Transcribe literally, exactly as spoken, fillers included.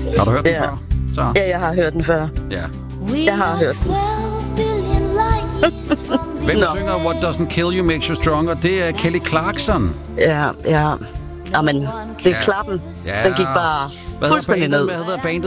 Har du hørt den Ja. før? Så. Ja, jeg har hørt den før. Ja. Jeg har hørt den. Hvem Nå. synger What Doesn't Kill You Makes You Stronger? Det er Kelly Clarkson. Ja, ja. Jamen, det er Ja. klappen. Ja. Den gik bare Hvad hedder fuldstændig bandet? ned. Hvad hedder bandet?